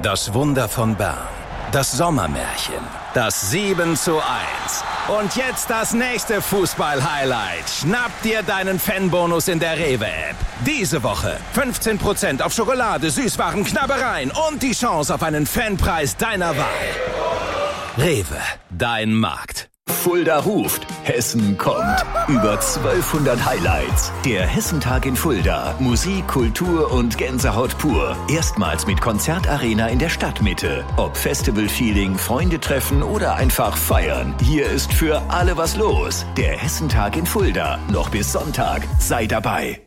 Das Wunder von Bern. Das Sommermärchen. Das 7:1. Und jetzt das nächste Fußball-Highlight. Schnapp dir deinen Fanbonus in der Rewe-App. Diese Woche 15% auf Schokolade, Süßwaren, Knabbereien und die Chance auf einen Fanpreis deiner Wahl. Rewe, dein Markt. Fulda ruft, Hessen kommt. Über 1200 Highlights. Der Hessentag in Fulda. Musik, Kultur und Gänsehaut pur. Erstmals mit Konzertarena in der Stadtmitte. Ob Festival-Feeling, Freunde treffen oder einfach feiern. Hier ist für alle was los. Der Hessentag in Fulda. Noch bis Sonntag. Sei dabei.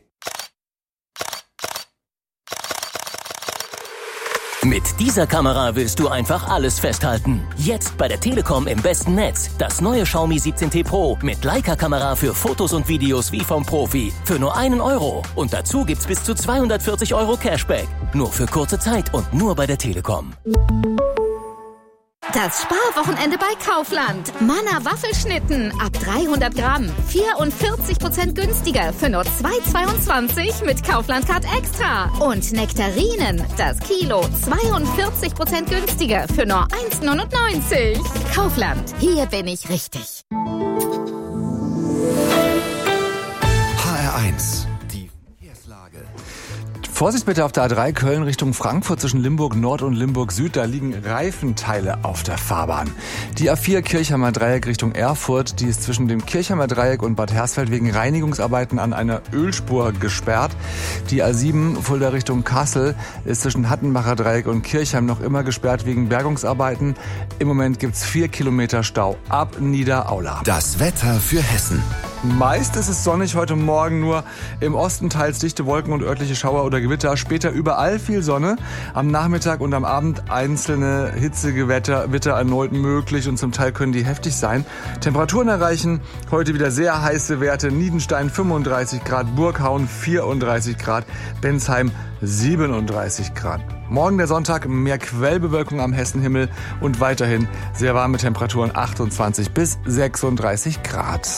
Mit dieser Kamera willst du einfach alles festhalten. Jetzt bei der Telekom im besten Netz. Das neue Xiaomi 17T Pro mit Leica-Kamera für Fotos und Videos wie vom Profi. Für nur €1. Und dazu gibt's bis zu 240 € Cashback. Nur für kurze Zeit und nur bei der Telekom. Das Sparwochenende bei Kaufland. Manna Waffelschnitten ab 300 Gramm. 44% günstiger für nur 2,22 mit Kaufland Card Extra. Und Nektarinen, das Kilo, 42% günstiger für nur 1,99. Kaufland, hier bin ich richtig. HR1, die Verkehrslage. Vorsicht bitte auf der A3 Köln Richtung Frankfurt zwischen Limburg Nord und Limburg Süd. Da liegen Reifenteile auf der Fahrbahn. Die A4 Kirchheimer Dreieck Richtung Erfurt, die ist zwischen dem Kirchheimer Dreieck und Bad Hersfeld wegen Reinigungsarbeiten an einer Ölspur gesperrt. Die A7 Fulda Richtung Kassel ist zwischen Hattenbacher Dreieck und Kirchheim noch immer gesperrt wegen Bergungsarbeiten. Im Moment gibt's 4 Kilometer Stau ab Niederaula. Das Wetter für Hessen. Meist ist es sonnig, heute Morgen nur im Osten teils dichte Wolken und örtliche Schauer oder Gewitter. Später überall viel Sonne. Am Nachmittag und am Abend einzelne Hitzegewitter erneut möglich und zum Teil können die heftig sein. Temperaturen erreichen heute wieder sehr heiße Werte. Niedenstein 35 Grad, Burghauen 34 Grad, Bensheim 37 Grad. Morgen der Sonntag, mehr Quellbewölkung am Hessenhimmel und weiterhin sehr warme Temperaturen 28 bis 36 Grad.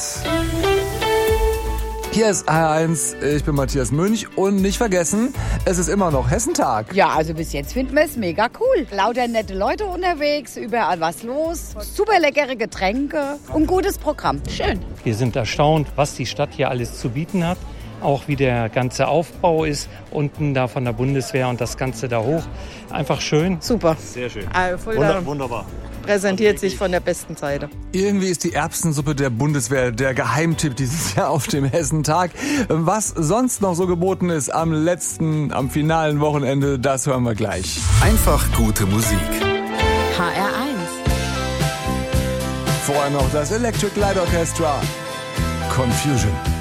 Hier ist HR1, ich bin Matthias Münch und nicht vergessen, es ist immer noch Hessentag. Ja, also bis jetzt finden wir es mega cool. Lauter nette Leute unterwegs, überall was los, super leckere Getränke und gutes Programm. Schön. Wir sind erstaunt, was die Stadt hier alles zu bieten hat. Auch wie der ganze Aufbau ist, unten da von der Bundeswehr und das Ganze da hoch. Einfach schön. Super. Sehr schön. Wunderbar. Präsentiert sich von der besten Seite. Irgendwie ist die Erbsensuppe der Bundeswehr der Geheimtipp dieses Jahr auf dem Hessentag. Was sonst noch so geboten ist am finalen Wochenende, das hören wir gleich. Einfach gute Musik. HR1. Vorher noch das Electric Light Orchestra. Confusion.